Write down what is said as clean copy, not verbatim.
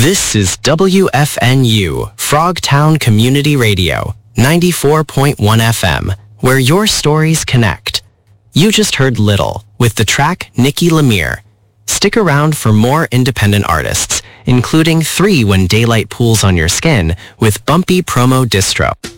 This is WFNU, Frogtown Community Radio, 94.1 FM, where your stories connect. You just heard Little with the track Nikki Lemire. Stick around for more independent artists, including 3 When Daylight Pools on Your Skin with Bumpy Promo Distro.